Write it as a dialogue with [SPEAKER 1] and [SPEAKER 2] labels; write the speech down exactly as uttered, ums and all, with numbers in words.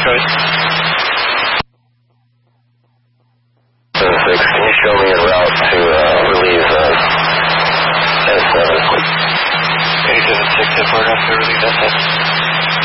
[SPEAKER 1] choice.
[SPEAKER 2] Six, can you show me a route to uh, relieve uh, S seven?
[SPEAKER 1] eight seven six, if we're enough to relieve S seven.